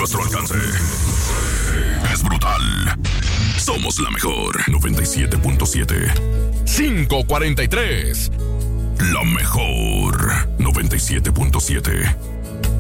nuestro alcance. Es brutal. Somos la mejor. 97.7. 543. La mejor. 97.7.